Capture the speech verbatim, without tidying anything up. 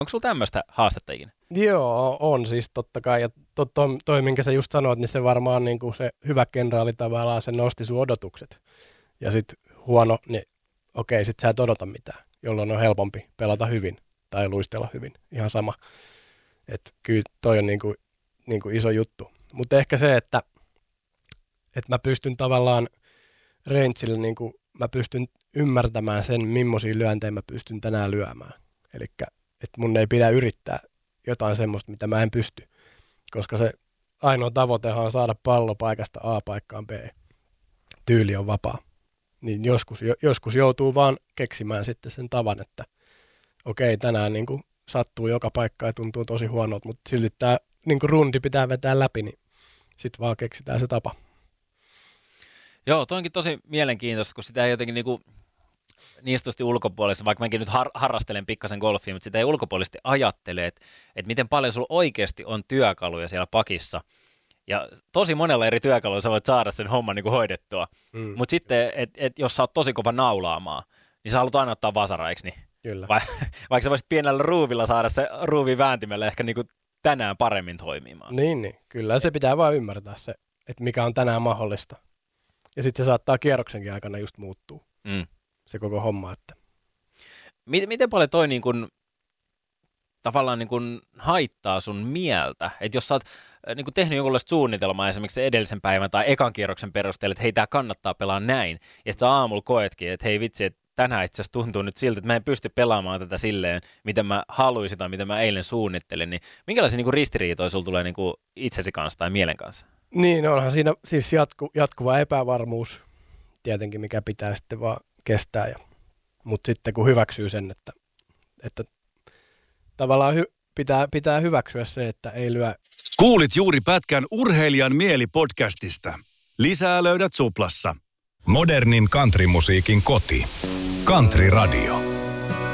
Onko sulla tämmöistä haastetta ikinä? Joo, on siis totta kai. Ja to, to, toi, minkä sä just sanoit, niin se varmaan niin kuin se hyvä kenraali tavallaan, se nosti sun odotukset. Ja sitten huono, niin okei, sit sä et odota mitään, jolloin on helpompi pelata hyvin tai luistella hyvin. Ihan sama. Että kyllä toi on niin kuin, niin kuin iso juttu. Mutta ehkä se, että, että mä pystyn tavallaan rangeillä, niin kuin mä pystyn ymmärtämään sen, millaisia lyöntejä mä pystyn tänään lyömään. Elikkä, että mun ei pidä yrittää jotain semmoista, mitä mä en pysty. Koska se ainoa tavoitehan on saada pallo paikasta A paikkaan B. Tyyli on vapaa. Niin joskus, joskus joutuu vaan keksimään sitten sen tavan, että okei, tänään niin kuin sattuu joka paikka ja tuntuu tosi huonolta, mutta silti tämä niin kuin rundi pitää vetää läpi, niin sitten vaan keksitään se tapa. Joo, toi onkin tosi mielenkiintoista, kun sitä ei jotenkin niinku niistusti ulkopuolisesti, vaikka mäkin nyt har- harrastelen pikkasen golfia, mutta sitä ei ulkopuolisesti ajattele, että, että miten paljon sulla oikeasti on työkaluja siellä pakissa. Ja tosi monella eri työkaluilla sä voit saada sen homman niinku hoidettua. Mm. Mutta sitten, et, et, jos sä oot tosi kova naulaamaan, niin sä haluat aina ottaa vasaraiksi. Niin Kyllä. Vai, vaikka sä voisit pienellä ruuvilla saada se ruuvin vääntimellä ehkä niinku tänään paremmin toimimaan. Niin, niin. Kyllä se pitää vaan ymmärtää se, että mikä on tänään mahdollista. Ja sitten se saattaa kierroksenkin aikana just muuttua. Mm. Se koko homma. Että. Miten, miten paljon toi niin kun, tavallaan niin kun haittaa sun mieltä? Että jos sä oot niin kun tehnyt jonkunlaista suunnitelmaa esimerkiksi edellisen päivän tai ekan kierroksen perusteella, että hei, tää kannattaa pelaa näin. Ja sitten sä aamulla koetkin, että hei vitsi, että tänään itse asiassa tuntuu nyt siltä, että mä en pysty pelaamaan tätä silleen, miten mä haluaisin tai miten mä eilen suunnittelin. Niin minkälaisia niin kun ristiriitoja sulla tulee niin kun itsesi kanssa tai mielen kanssa? Niin, onhan siinä siis jatku, jatkuva epävarmuus tietenkin, mikä pitää sitten vaan kestää. Ja, mutta sitten kun hyväksyy sen, että, että tavallaan hy, pitää, pitää hyväksyä se, että ei lyö. Kuulit juuri pätkän Urheilijan mieli-podcastista. Lisää löydät Suplassa. Modernin countrymusiikin koti. Country Radio.